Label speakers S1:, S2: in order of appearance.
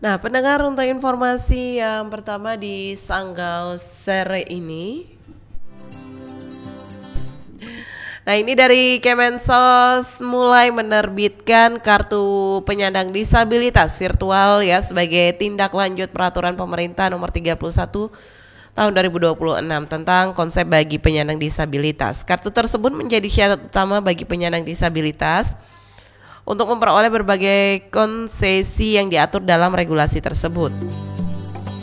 S1: Nah, pendengar, untuk informasi yang pertama di Sanggau Sere ini. Nah, ini dari Kemensos mulai menerbitkan kartu penyandang disabilitas virtual ya sebagai tindak lanjut peraturan pemerintah nomor 31 tahun 2026 tentang konsep bagi penyandang disabilitas. Kartu tersebut menjadi syarat utama bagi penyandang disabilitas untuk memperoleh berbagai konsesi yang diatur dalam regulasi tersebut.